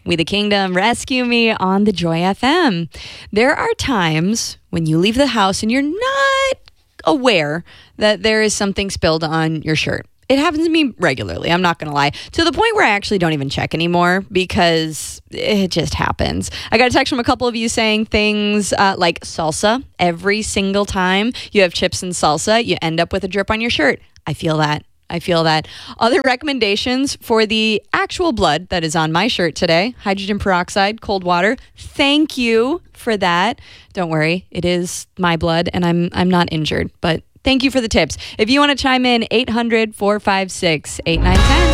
We the Kingdom, Rescue Me on the Joy FM. There are times when you leave the house and you're not aware that there is something spilled on your shirt. It happens to me regularly, I'm not going to lie, to the point where I actually don't even check anymore because it just happens. I got a text from a couple of you saying things like salsa. Every single time you have chips and salsa, you end up with a drip on your shirt. I feel that. Other recommendations for the actual blood that is on my shirt today: hydrogen peroxide, cold water. Thank you for that. Don't worry, it is my blood and I'm not injured, but thank you for the tips. If you want to chime in, 800-456-8910.